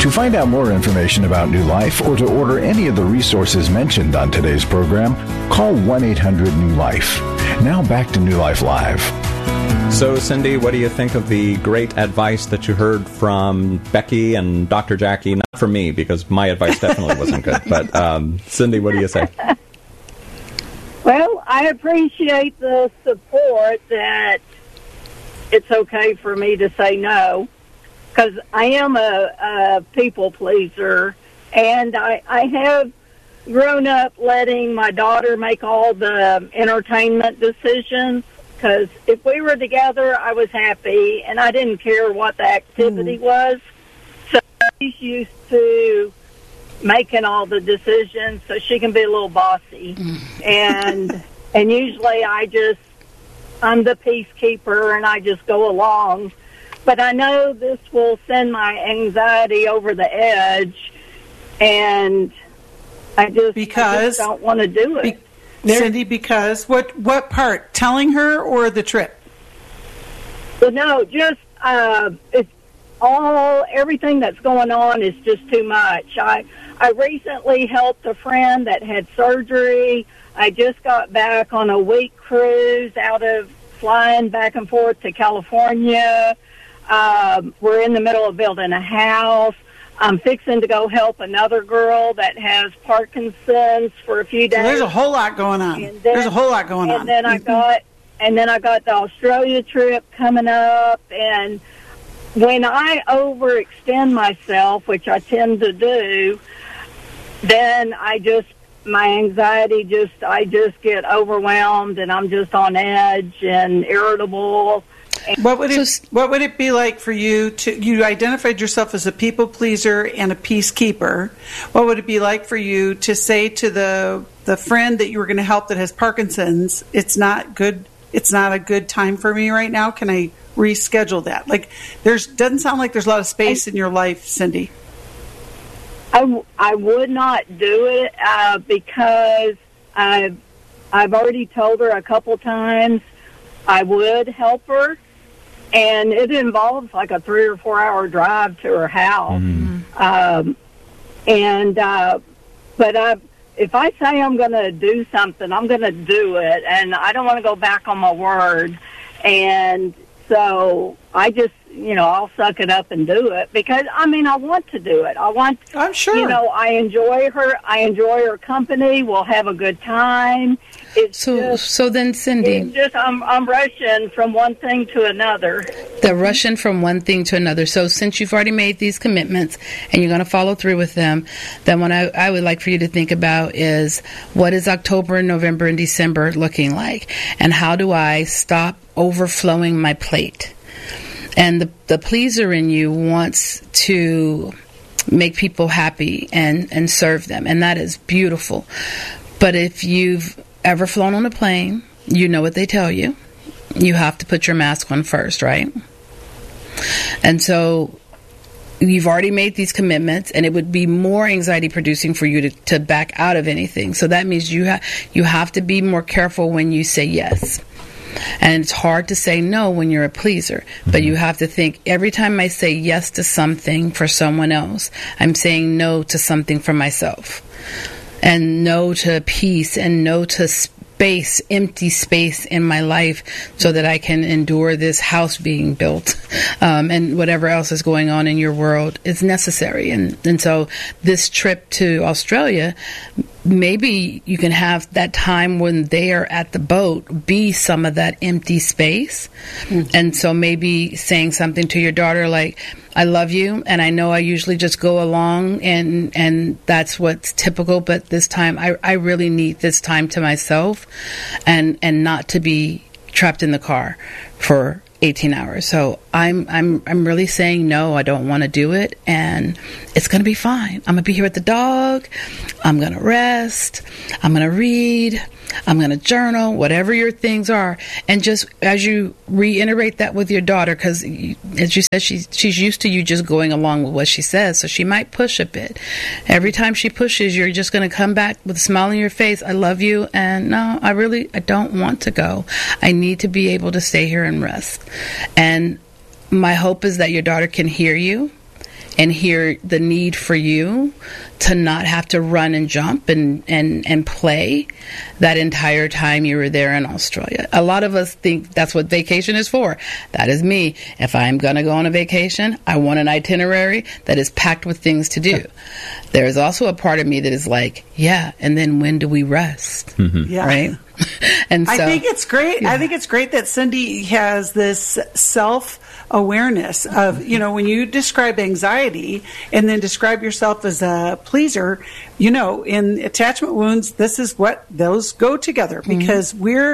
To find out more information about New Life or to order any of the resources mentioned on today's program, call 1-800-NEW-LIFE. Now back to New Life Live. So, Cindy, what do you think of the great advice that you heard from Becky and Dr. Jackie? Not from me, because my advice definitely wasn't good. But, Cindy, what do you say? Well, I appreciate the support that it's okay for me to say no, because I am a people pleaser, and I have grown up letting my daughter make all the entertainment decisions, because if we were together, I was happy, and I didn't care what the activity was. So she's used to making all the decisions, so she can be a little bossy. And usually I'm the peacekeeper, and I just go along. But I know this will send my anxiety over the edge, and I just don't want to do it. Cindy, because what part? Telling her or the trip? But no, just it's everything that's going on is just too much. I recently helped a friend that had surgery. I just got back on a week cruise out of flying back and forth to California. We're in the middle of building a house. I'm fixing to go help another girl that has Parkinson's for a few days. So there's a whole lot going on. And then I got the Australia trip coming up. And when I overextend myself, which I tend to do, then my anxiety I just get overwhelmed, and I'm just on edge and irritable. What would it be like for you you identified yourself as a people pleaser and a peacekeeper. What would it be like for you to say to the friend that you were going to help that has Parkinson's, it's not a good time for me right now, can I reschedule that? Like, doesn't sound like there's a lot of space in your life, Cindy. I would not do it because I've already told her a couple times I would help her, and it involves like a 3 or 4 hour drive to her house. But if I say I'm going to do something, I'm going to do it, and I don't want to go back on my word. And so I just, I'll suck it up and do it, because I want to do it. I'm sure. I enjoy her company. We'll have a good time. So then, Cindy, it's just I'm rushing from one thing to another. The rushing from one thing to another. So since you've already made these commitments and you're going to follow through with them, then what I would like for you to think about is, what is October and November and December looking like, and how do I stop overflowing my plate? And the pleaser in you wants to make people happy and serve them, and that is beautiful. But if you've ever flown on a plane, you know what they tell you. You have to put your mask on first, right? And so you've already made these commitments, and it would be more anxiety producing for you to back out of anything. So that means you have to be more careful when you say yes. And it's hard to say no when you're a pleaser, but you have to think, every time I say yes to something for someone else, I'm saying no to something for myself, and no to peace, and no to space, empty space in my life, so that I can endure this house being built, and whatever else is going on in your world is necessary. And so this trip to Australia, maybe you can have that time when they are at the boat be some of that empty space. And so maybe saying something to your daughter like, I love you, and I know I usually just go along, and that's what's typical, but this time I really need this time to myself, and not to be trapped in the car for 18 hours. So I'm really saying no, I don't want to do it, and it's going to be fine. I'm going to be here with the dog. I'm going to rest. I'm going to read. I'm going to journal, whatever your things are. And just as you reiterate that with your daughter, because as you said, she's used to you just going along with what she says, so she might push a bit. Every time she pushes, you're just going to come back with a smile on your face. I love you, and no, I don't want to go. I need to be able to stay here and rest. And my hope is that your daughter can hear you. and hear the need for you to not have to run and jump and play that entire time you were there in Australia. A lot of us think that's what vacation is for. That is me. If I'm going to go on a vacation, I want an itinerary that is packed with things to do. There is also a part of me that is like, yeah, and then when do we rest? Yeah. Right? And so, I think it's great. Yeah. I think it's great that Cindy has this self-awareness of, when you describe anxiety and then describe yourself as a pleaser, in attachment wounds, this is what those go together, because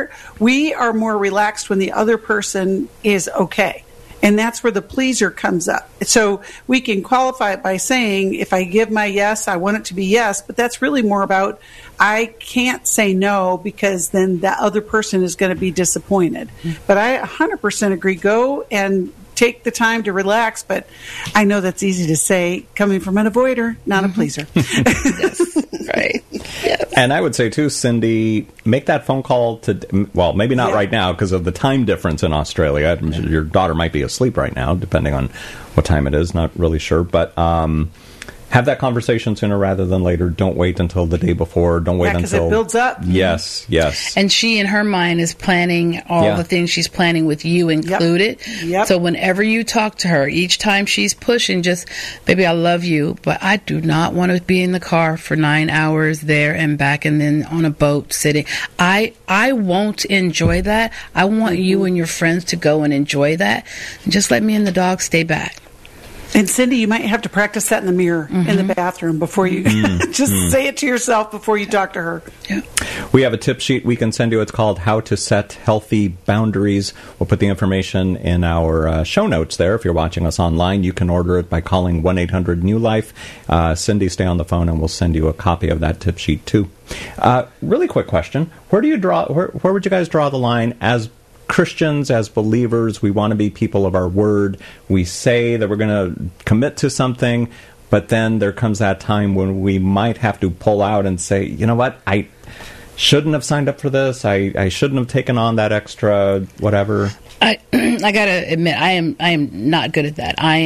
we are more relaxed when the other person is okay. And that's where the pleaser comes up. So we can qualify it by saying, if I give my yes, I want it to be yes, but that's really more about, I can't say no because then the other person is going to be disappointed. But I 100% agree. Go and take the time to relax, but I know that's easy to say coming from an avoider, not a pleaser. Yes, right. Yes. And I would say, too, Cindy, make that phone call to, well, maybe not right now because of the time difference in Australia. Your daughter might be asleep right now, depending on what time it is. Not really sure. But have that conversation sooner rather than later. Don't wait until the day before. Don't wait until... because it builds up. Yes, yes. And she, in her mind, is planning all the things she's planning with you included. Yep. So whenever you talk to her, each time she's pushing, just, baby, I love you, but I do not want to be in the car for 9 hours there and back and then on a boat sitting. I won't enjoy that. I want you and your friends to go and enjoy that. And just let me and the dog stay back. And Cindy, you might have to practice that in the mirror in the bathroom before you just say it to yourself before you talk to her. Yeah. We have a tip sheet we can send you. It's called How to Set Healthy Boundaries. We'll put the information in our show notes there. If you're watching us online, you can order it by calling 1-800-NEW-LIFE. Cindy, stay on the phone and we'll send you a copy of that tip sheet too. Really quick question. Where would you guys draw the line as Christians, as believers? We want to be people of our word. We say that we're going to commit to something, but then there comes that time when we might have to pull out and say, you know what, I shouldn't have signed up for this. I shouldn't have taken on that extra whatever. I gotta admit, I am not good at that. I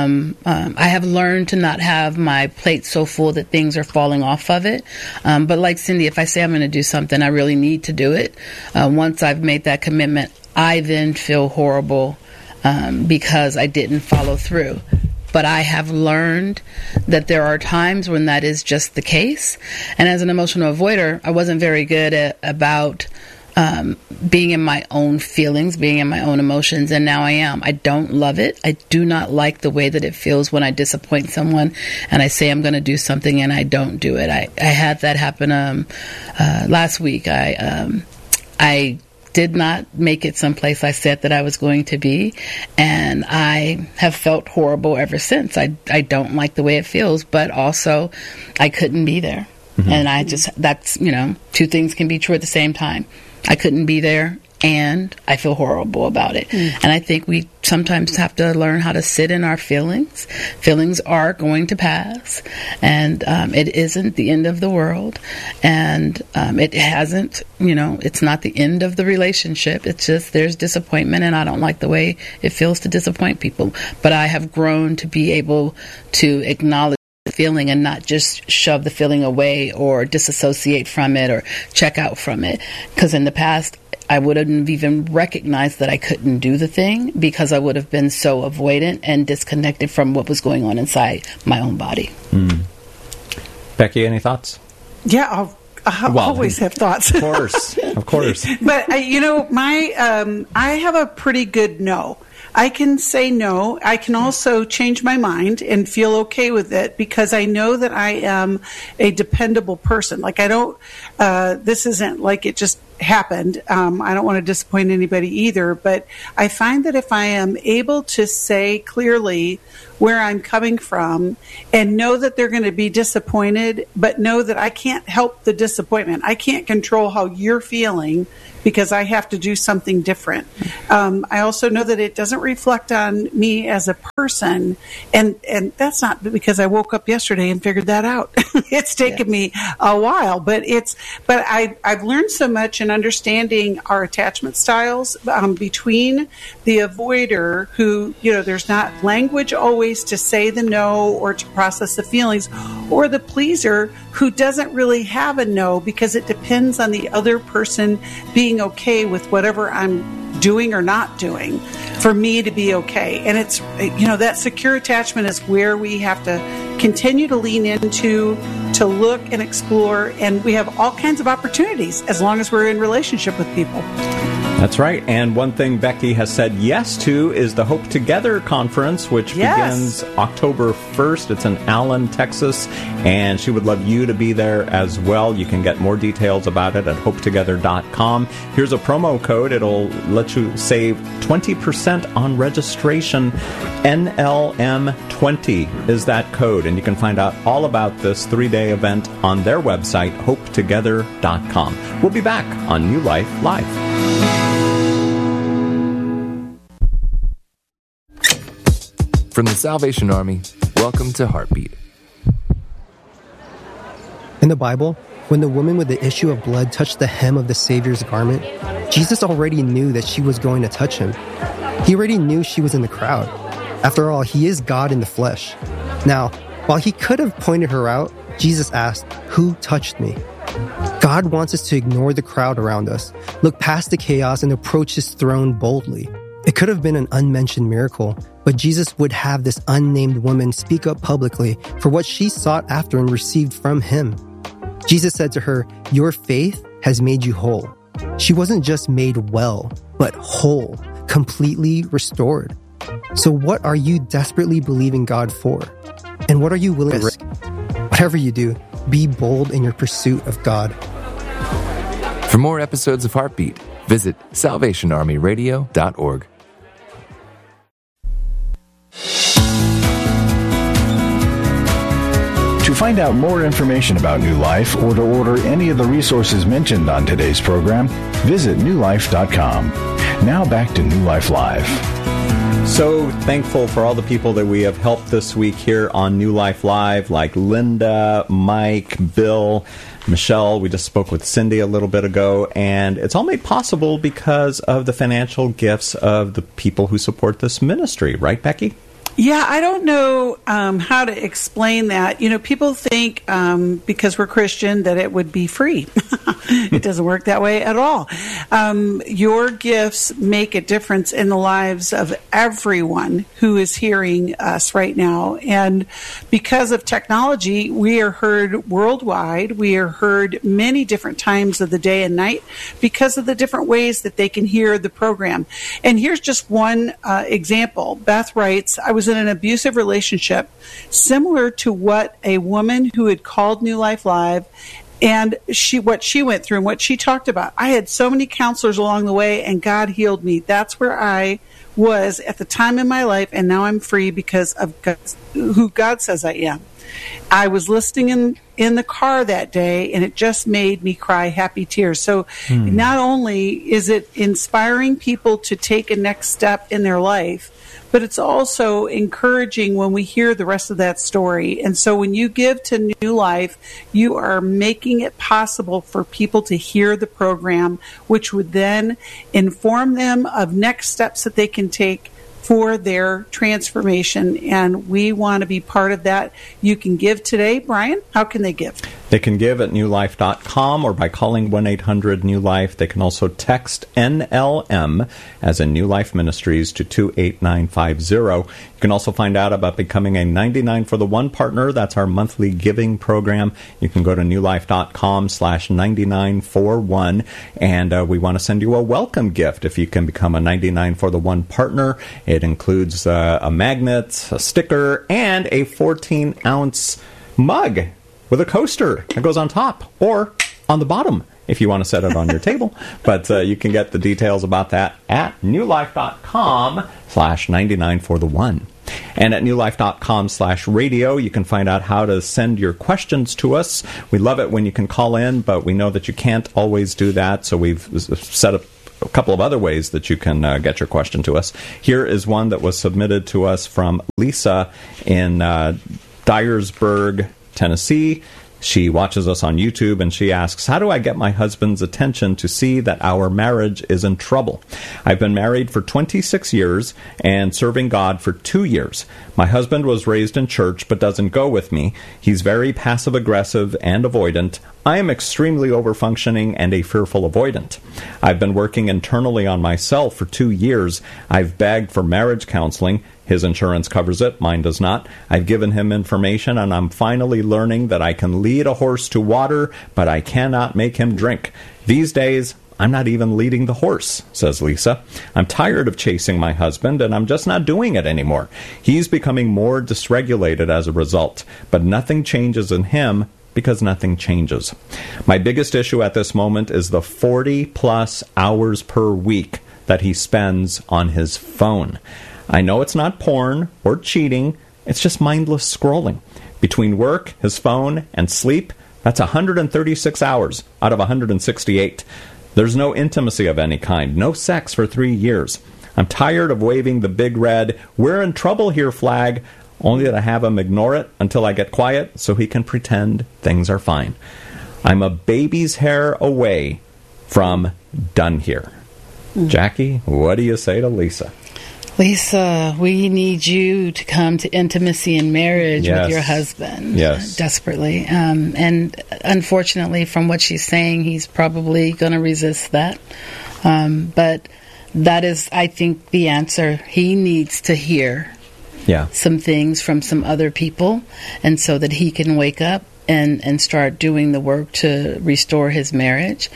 have learned to not have my plate so full that things are falling off of it. But like Cindy, if I say I'm going to do something, I really need to do it. Once I've made that commitment, I then feel horrible because I didn't follow through. But I have learned that there are times when that is just the case. And as an emotional avoider, I wasn't very good about being in my own feelings, being in my own emotions, and now I am. I don't love it. I do not like the way that it feels when I disappoint someone and I say I'm going to do something and I don't do it. I had that happen last week. I did not make it someplace I said that I was going to be, and I have felt horrible ever since. I don't like the way it feels, but also I couldn't be there. And that's, two things can be true at the same time. I couldn't be there, and I feel horrible about it. And I think we sometimes have to learn how to sit in our feelings. Feelings are going to pass, and it isn't the end of the world. And it hasn't, it's not the end of the relationship. It's just there's disappointment, and I don't like the way it feels to disappoint people. But I have grown to be able to acknowledge feeling and not just shove the feeling away or disassociate from it or check out from it. Because in the past, I wouldn't have even recognized that I couldn't do the thing because I would have been so avoidant and disconnected from what was going on inside my own body. Becky, any thoughts? Yeah, I'll always have thoughts. Of course, of course. But, I have a pretty good no. I can say no. I can also change my mind and feel okay with it because I know that I am a dependable person. Like this isn't like it just happened. I don't want to disappoint anybody either, but I find that if I am able to say clearly where I'm coming from and know that they're going to be disappointed, but know that I can't help the disappointment. I can't control how you're feeling because I have to do something different. I also know that it doesn't reflect on me as a person, and that's not because I woke up yesterday and figured that out. It's taken me a while, but I've learned so much, and understanding our attachment styles between the avoider who, there's not language always to say the no or to process the feelings, or the pleaser who doesn't really have a no because it depends on the other person being okay with whatever I'm doing or not doing for me to be okay. And it's, that secure attachment is where we have to continue to lean into, to look and explore, and we have all kinds of opportunities as long as we're in relationship with people. That's right. And one thing Becky has said yes to is the Hope Together conference, which begins October 1st. It's in Allen, Texas, and she would love you to be there as well. You can get more details about it at hopetogether.com. Here's a promo code. It'll let you save 20% on registration. NLM20 is that code, and you can find out all about this 3-day event on their website, hopetogether.com. We'll be back on New Life Live. From the Salvation Army, welcome to Heartbeat. In the Bible, when the woman with the issue of blood touched the hem of the Savior's garment, Jesus already knew that she was going to touch him. He already knew she was in the crowd. After all, he is God in the flesh. Now, while he could have pointed her out, Jesus asked, "Who touched me?" God wants us to ignore the crowd around us, look past the chaos, and approach his throne boldly. It could have been an unmentioned miracle, but Jesus would have this unnamed woman speak up publicly for what she sought after and received from him. Jesus said to her, "Your faith has made you whole." She wasn't just made well, but whole, completely restored. So what are you desperately believing God for? And what are you willing to risk? Whatever you do, be bold in your pursuit of God. For more episodes of Heartbeat, visit salvationarmyradio.org. To find out more information about New Life or to order any of the resources mentioned on today's program, visit newlife.com. Now back to New Life Live. So thankful for all the people that we have helped this week here on New Life Live, like Linda, Mike, Bill, Michelle. We just spoke with Cindy a little bit ago, and it's all made possible because of the financial gifts of the people who support this ministry. Right, Becky? Yeah, I don't know how to explain that. People think because we're Christian that it would be free. It doesn't work that way at all. Your gifts make a difference in the lives of everyone who is hearing us right now. And because of technology, we are heard worldwide. We are heard many different times of the day and night because of the different ways that they can hear the program. And here's just one example. Beth writes, "I was in an abusive relationship similar to what a woman who had called New Life Live and what she went through and what she talked about. I had so many counselors along the way, and God healed me. That's where I was at the time in my life, and now I'm free because of who God says I am. I was listening in the car that day, and it just made me cry happy tears." So not only is it inspiring people to take a next step in their life, but it's also encouraging when we hear the rest of that story. And so when you give to New Life, you are making it possible for people to hear the program, which would then inform them of next steps that they can take for their transformation, and we want to be part of that. You can give today. Brian, how can they give? They can give at newlife.com or by calling 1-800-NEW-LIFE. They can also text NLM, as in New Life Ministries, to 28950. You can also find out about becoming a 99 for the One partner. That's our monthly giving program. You can go to newlife.com/99for1, and we want to send you a welcome gift if you can become a 99 for the One partner. It includes a magnet, a sticker, and a 14-ounce mug with a coaster that goes on top or on the bottom if you want to set it on your table. But you can get the details about that at newlife.com/99 for the One. And at newlife.com/radio, you can find out how to send your questions to us. We love it when you can call in, but we know that you can't always do that, so we've set up a couple of other ways that you can get your question to us. Here is one that was submitted to us from Lisa in Dyersburg, Tennessee. She watches us on YouTube, and she asks, how do I get my husband's attention to see that our marriage is in trouble? I've been married for 26 years and serving God for 2 years. My husband was raised in church but doesn't go with me. He's very passive-aggressive and avoidant. I am extremely overfunctioning and a fearful avoidant. I've been working internally on myself for 2 years. I've begged for marriage counseling. His insurance covers it, mine does not. I've given him information, and I'm finally learning that I can lead a horse to water, but I cannot make him drink. These days, I'm not even leading the horse, says Lisa. I'm tired of chasing my husband, and I'm just not doing it anymore. He's becoming more dysregulated as a result, but nothing changes in him because nothing changes. My biggest issue at this moment is the 40-plus hours per week that he spends on his phone. I know it's not porn or cheating, it's just mindless scrolling. Between work, his phone, and sleep, that's 136 hours out of 168. There's no intimacy of any kind, no sex for 3 years. I'm tired of waving the big red, "We're in trouble here" flag, only to have him ignore it until I get quiet so he can pretend things are fine. I'm a baby's hair away from done here. Jackie, what do you say to Lisa? Lisa, we need you to come to intimacy and marriage with your husband. Yes. Desperately. And unfortunately, from what she's saying, he's probably going to resist that. But that is, I think, the answer. He needs to hear some things from some other people, and so that he can wake up and start doing the work to restore his marriage.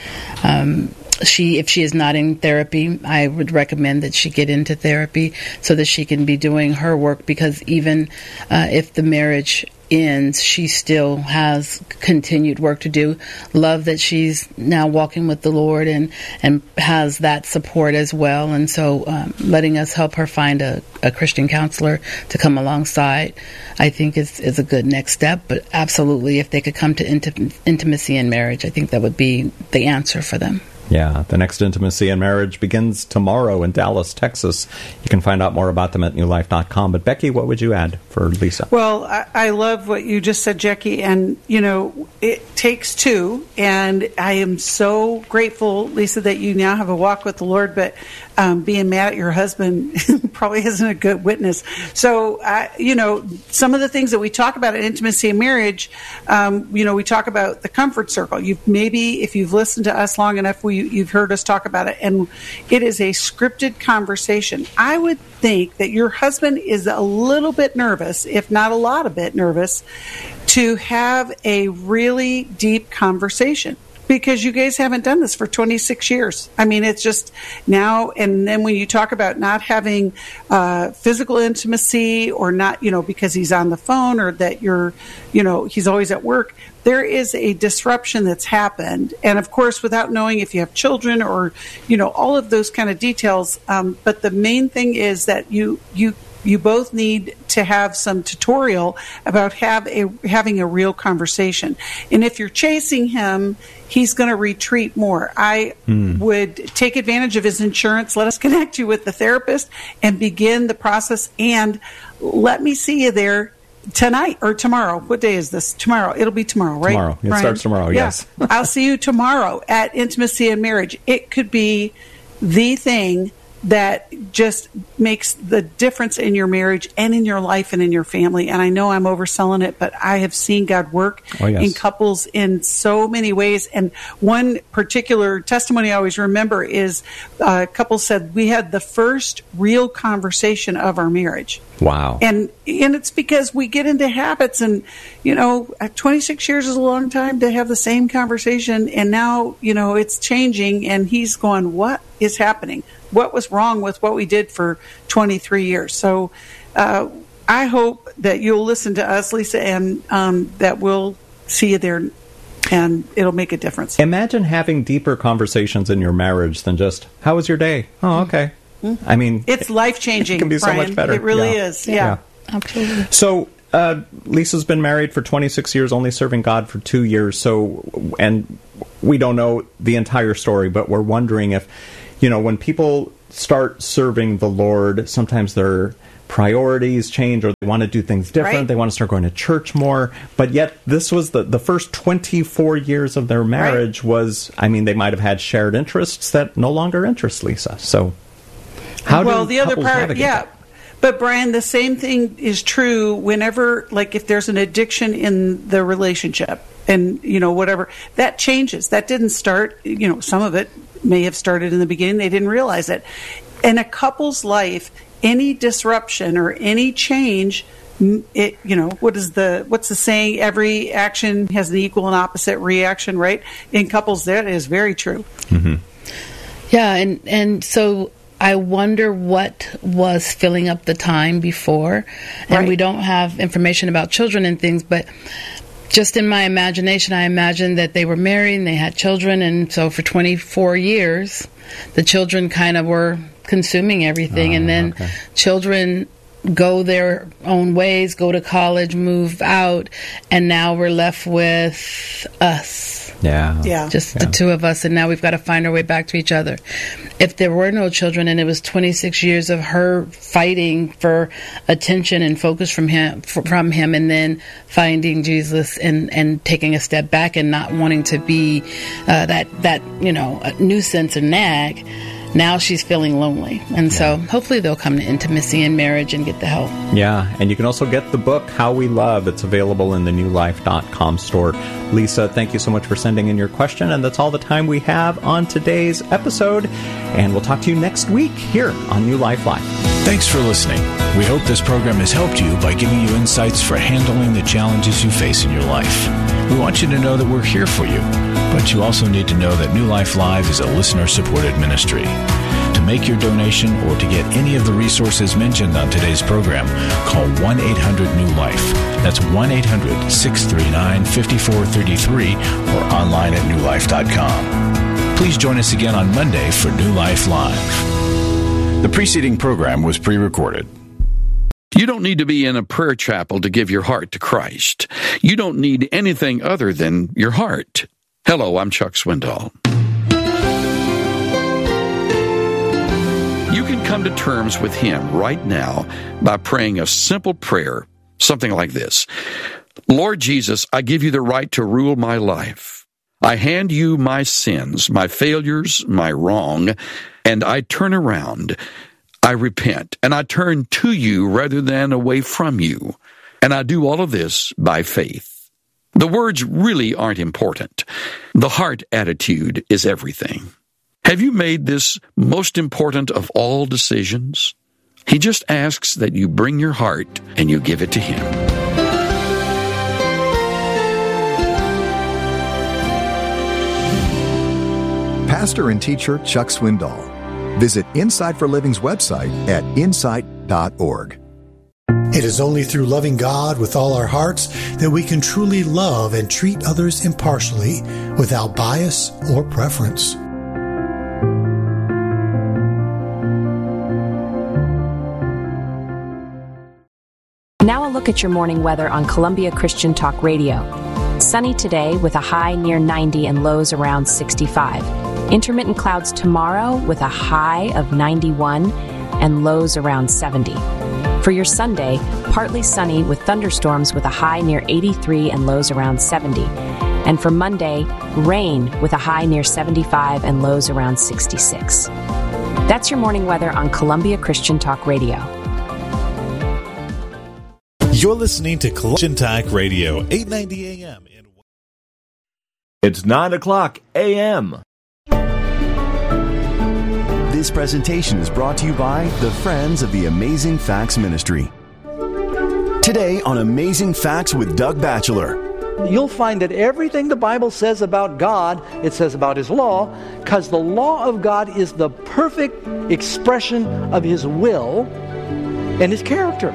If she is not in therapy, I would recommend that she get into therapy so that she can be doing her work, because even if the marriage ends, she still has continued work to do. Love that she's now walking with the Lord and has that support as well. And so letting us help her find a Christian counselor to come alongside, I think is a good next step. But absolutely, if they could come to intimacy and marriage, I think that would be the answer for them. Yeah, the next Intimacy and Marriage begins tomorrow in Dallas, Texas. You can find out more about them at newlife.com. But Becky, what would you add for Lisa? Well, I love what you just said, Jackie, and, it takes two, and I am so grateful, Lisa, that you now have a walk with the Lord, but being mad at your husband probably isn't a good witness. So, some of the things that we talk about in intimacy and marriage, we talk about the comfort circle. If you've listened to us long enough, you've heard us talk about it, and it is a scripted conversation. I would think that your husband is a little bit nervous, if not a lot of bit nervous, to have a really deep conversation, because you guys haven't done this for 26 years. I mean, it's just now, and then when you talk about not having physical intimacy, or not, because he's on the phone, or that he's always at work, there is a disruption that's happened. And of course, without knowing if you have children or, all of those kind of details. But the main thing is that you both need to have some tutorial about having a real conversation. And if you're chasing him, he's going to retreat more. I would take advantage of his insurance. Let us connect you with the therapist and begin the process. And let me see you there tonight or tomorrow. What day is this? Tomorrow. It'll be tomorrow, right? Tomorrow. It starts tomorrow, yes. I'll see you tomorrow at Intimacy and Marriage. It could be the thing that just makes the difference in your marriage and in your life and in your family. And I know I'm overselling it, but I have seen God work in couples in so many ways. And one particular testimony I always remember is a couple said, we had the first real conversation of our marriage. Wow. And it's because we get into habits, and 26 years is a long time to have the same conversation, and now it's changing, and he's going, what is happening? What was wrong with what we did for 23 years? So I hope that you'll listen to us, Lisa, and that we'll see you there, and it'll make a difference. Imagine having deeper conversations in your marriage than just, how was your day? Oh, okay. I mean, it's life-changing. It can be Brian. so much better. It really is. Yeah. Absolutely. So Lisa's been married for 26 years, only serving God for 2 years. So, and we don't know the entire story, but we're wondering if, when people start serving the Lord, sometimes they're priorities change, or they want to do things different. Right. They want to start going to church more. But yet this was the first 24 years of their marriage was, I mean, they might have had shared interests that no longer interest Lisa. So how do the other couples part, navigate yeah. that? But Brian, the same thing is true whenever, like, if there's an addiction in the relationship and, whatever, that changes. That didn't start, some of it may have started in the beginning. They didn't realize it. In a couple's life, any disruption or any change, what's the saying? Every action has an equal and opposite reaction, right? In couples, that is very true. Mm-hmm. Yeah, and so I wonder what was filling up the time before. And we don't have information about children and things, but just in my imagination, I imagined that they were married and they had children, and so for 24 years, the children kind of were consuming everything, and then children go their own ways, go to college, move out, and now we're left with us. Just the two of us, and now we've got to find our way back to each other. If there were no children and it was 26 years of her fighting for attention and focus from him, and then finding Jesus and taking a step back and not wanting to be that a nuisance and nag, now she's feeling lonely. And so hopefully they'll come to intimacy and marriage and get the help. Yeah, and you can also get the book, How We Love. It's available in the newlife.com store. Lisa, thank you so much for sending in your question, and that's all the time we have on today's episode. And we'll talk to you next week here on New Life Live. Thanks for listening. We hope this program has helped you by giving you insights for handling the challenges you face in your life. We want you to know that we're here for you, but you also need to know that New Life Live is a listener-supported ministry. To make your donation or to get any of the resources mentioned on today's program, call 1-800-NEW-LIFE. That's 1-800-639-5433 or online at newlife.com. Please join us again on Monday for New Life Live. The preceding program was pre-recorded. You don't need to be in a prayer chapel to give your heart to Christ. You don't need anything other than your heart. Hello, I'm Chuck Swindoll. You can come to terms with Him right now by praying a simple prayer, something like this. Lord Jesus, I give you the right to rule my life. I hand you my sins, my failures, my wrong, and I turn around. I repent, and I turn to you rather than away from you. And I do all of this by faith. The words really aren't important. The heart attitude is everything. Have you made this most important of all decisions? He just asks that you bring your heart and you give it to Him. Pastor and teacher Chuck Swindoll. Visit Insight for Living's website at insight.org. It is only through loving God with all our hearts that we can truly love and treat others impartially without bias or preference. Now a look at your morning weather on Columbia Christian Talk Radio. Sunny today with a high near 90 and lows around 65. Intermittent clouds tomorrow with a high of 91 and lows around 70. For your Sunday, partly sunny with thunderstorms with a high near 83 and lows around 70. And for Monday, rain with a high near 75 and lows around 66. That's your morning weather on Columbia Christian Talk Radio. You're listening to Christian Talk Radio, 890 AM. It's 9 o'clock a.m. This presentation is brought to you by the Friends of the Amazing Facts Ministry. Today on Amazing Facts with Doug Batchelor. You'll find that everything the Bible says about God, it says about His law, because the law of God is the perfect expression of His will and His character.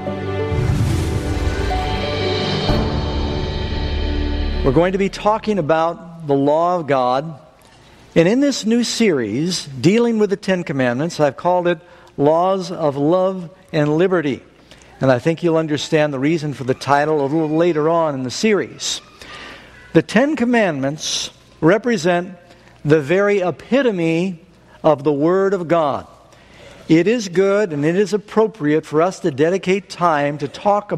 We're going to be talking about the law of God. And in this new series, dealing with the Ten Commandments, I've called it Laws of Love and Liberty. And I think you'll understand the reason for the title a little later on in the series. The Ten Commandments represent the very epitome of the Word of God. it is good and it is appropriate for us to dedicate time to talk